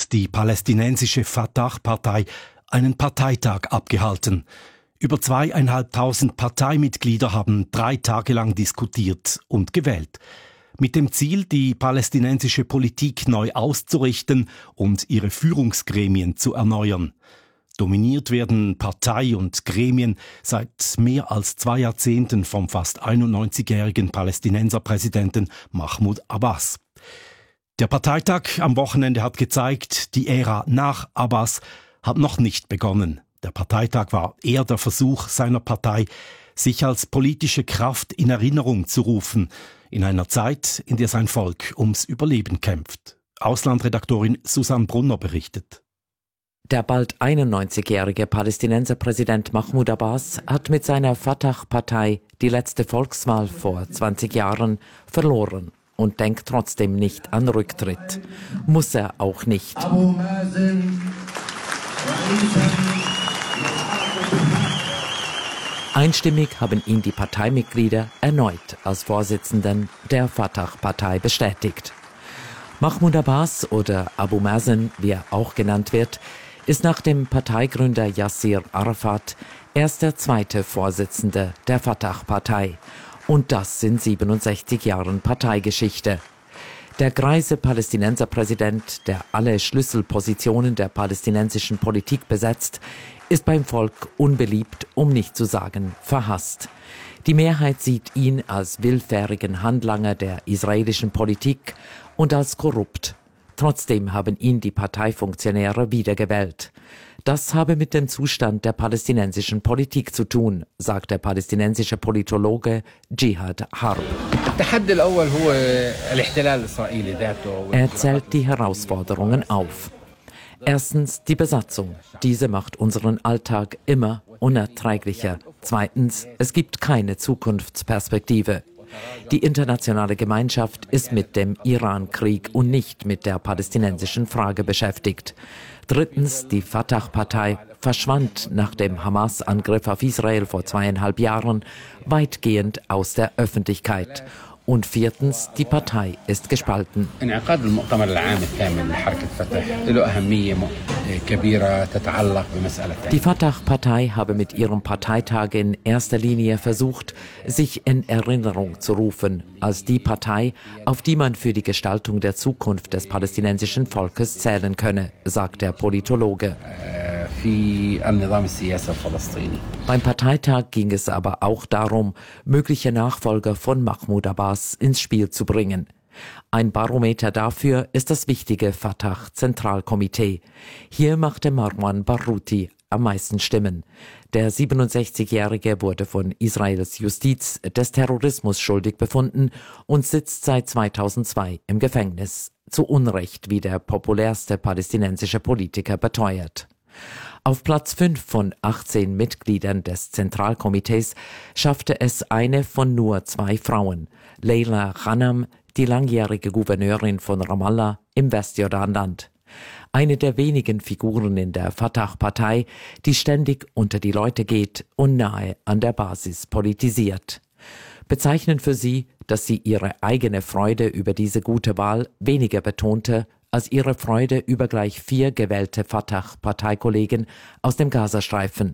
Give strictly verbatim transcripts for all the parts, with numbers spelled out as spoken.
hat die palästinensische Fatah-Partei einen Parteitag abgehalten. Über zweieinhalbtausend Parteimitglieder haben drei Tage lang diskutiert und gewählt. Mit dem Ziel, die palästinensische Politik neu auszurichten und ihre Führungsgremien zu erneuern. Dominiert werden Partei und Gremien seit mehr als zwei Jahrzehnten vom fast einundneunzigjährigen Palästinenserpräsidenten Mahmoud Abbas. Der Parteitag am Wochenende hat gezeigt, die Ära nach Abbas hat noch nicht begonnen. Der Parteitag war eher der Versuch seiner Partei, sich als politische Kraft in Erinnerung zu rufen, in einer Zeit, in der sein Volk ums Überleben kämpft. Auslandredaktorin Susanne Brunner berichtet. Der bald einundneunzigjährige Palästinenserpräsident Mahmoud Abbas hat mit seiner Fatah-Partei die letzte Volkswahl vor zwanzig Jahren verloren und denkt trotzdem nicht an Rücktritt. Muss er auch nicht. Einstimmig haben ihn die Parteimitglieder erneut als Vorsitzenden der Fatah-Partei bestätigt. Mahmoud Abbas oder Abu Mazen, wie er auch genannt wird, ist nach dem Parteigründer Yasser Arafat erst der zweite Vorsitzende der Fatah-Partei. Und das in siebenundsechzig Jahren Parteigeschichte. Der greise Palästinenserpräsident, der alle Schlüsselpositionen der palästinensischen Politik besetzt, ist beim Volk unbeliebt, um nicht zu sagen verhasst. Die Mehrheit sieht ihn als willfährigen Handlanger der israelischen Politik und als korrupt. Trotzdem haben ihn die Parteifunktionäre wiedergewählt. Das habe mit dem Zustand der palästinensischen Politik zu tun, sagt der palästinensische Politologe Jihad Harb. Er zählt die Herausforderungen auf. Erstens die Besatzung. Diese macht unseren Alltag immer unerträglicher. Zweitens, es gibt keine Zukunftsperspektive. Die internationale Gemeinschaft ist mit dem Iran-Krieg und nicht mit der palästinensischen Frage beschäftigt. Drittens, die Fatah-Partei verschwand nach dem Hamas-Angriff auf Israel vor zweieinhalb Jahren weitgehend aus der Öffentlichkeit. Und viertens, die Partei ist gespalten. Die Fatah-Partei habe mit ihrem Parteitag in erster Linie versucht, sich in Erinnerung zu rufen, als die Partei, auf die man für die Gestaltung der Zukunft des palästinensischen Volkes zählen könne, sagt der Politologe. Beim Parteitag ging es aber auch darum, mögliche Nachfolger von Mahmoud Abbas ins Spiel zu bringen. Ein Barometer dafür ist das wichtige Fatah-Zentralkomitee. Hier machte Marwan Barghouti am meisten Stimmen. Der siebenundsechzigjährige wurde von Israels Justiz des Terrorismus schuldig befunden und sitzt seit zweitausendzwei im Gefängnis. Zu Unrecht, wie der populärste palästinensische Politiker beteuert. Auf Platz fünf von achtzehn Mitgliedern des Zentralkomitees schaffte es eine von nur zwei Frauen, Leila Ghanem, die langjährige Gouverneurin von Ramallah im Westjordanland. Eine der wenigen Figuren in der Fatah-Partei, die ständig unter die Leute geht und nahe an der Basis politisiert. Bezeichnend für sie, dass sie ihre eigene Freude über diese gute Wahl weniger betonte, als ihre Freude über gleich vier gewählte Fatah-Parteikollegen aus dem Gazastreifen.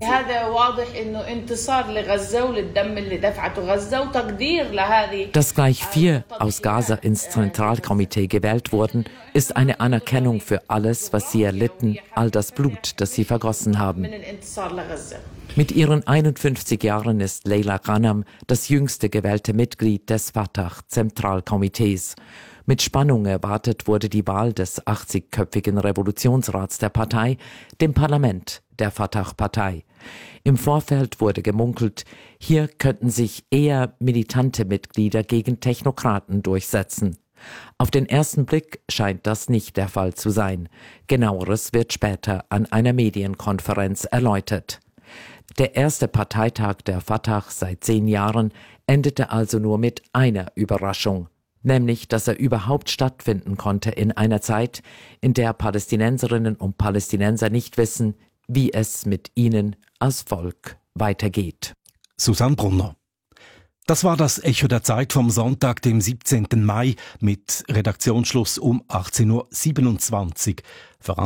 Dass gleich vier aus Gaza ins Zentralkomitee gewählt wurden, ist eine Anerkennung für alles, was sie erlitten, all das Blut, das sie vergossen haben. Mit ihren einundfünfzig Jahren ist Leila Ghanem das jüngste gewählte Mitglied des Fatah-Zentralkomitees. Mit Spannung erwartet wurde die Wahl des achtzigköpfigen Revolutionsrats der Partei, dem Parlament der Fatah-Partei. Im Vorfeld wurde gemunkelt, hier könnten sich eher militante Mitglieder gegen Technokraten durchsetzen. Auf den ersten Blick scheint das nicht der Fall zu sein. Genaueres wird später an einer Medienkonferenz erläutert. Der erste Parteitag der Fatah seit zehn Jahren endete also nur mit einer Überraschung. Nämlich, dass er überhaupt stattfinden konnte in einer Zeit, in der Palästinenserinnen und Palästinenser nicht wissen, wie es mit ihnen als Volk weitergeht. Susanne Brunner. Das war das Echo der Zeit vom Sonntag, dem siebzehnten Mai mit Redaktionsschluss um achtzehn Uhr siebenundzwanzig.